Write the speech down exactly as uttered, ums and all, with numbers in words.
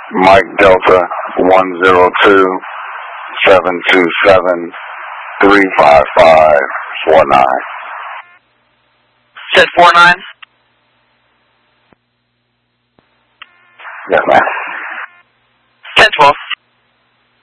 Mike Delta one zero two seven two seven three five five four nine. Said four nine. Yes, ma'am. ten twelve.